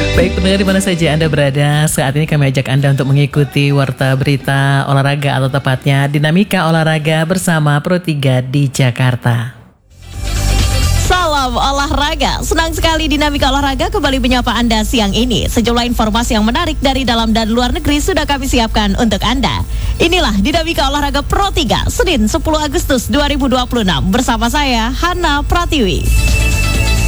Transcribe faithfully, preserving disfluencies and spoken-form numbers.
Baik pendengar di mana saja Anda berada, saat ini kami ajak Anda untuk mengikuti warta berita olahraga atau tepatnya dinamika olahraga bersama Pro tiga di Jakarta. Salam olahraga, senang sekali dinamika olahraga kembali menyapa Anda siang ini. Sejumlah informasi yang menarik dari dalam dan luar negeri sudah kami siapkan untuk Anda. Inilah dinamika olahraga Pro tiga, Senin sepuluh Agustus dua ribu dua puluh enam bersama saya Hana Pratiwi.